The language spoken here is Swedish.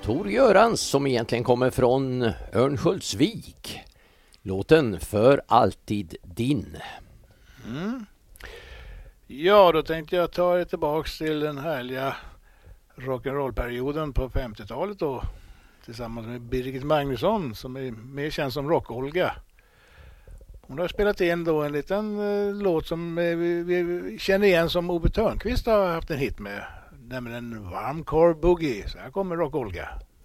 Tor Görans som egentligen kommer från Örnsköldsvik. Låten För alltid din. Ja, då tänkte jag ta er tillbaks till den härliga rock'n'roll-perioden på 50-talet då. Tillsammans med Birgit Magnusson som är mer känd som Rock-Olga. Hon har spelat in då en liten låt som vi känner igen som Ove Thörnqvist har haft en hit med. Nämligen Varmkorv Boogie. Så här kommer Rock-Olga.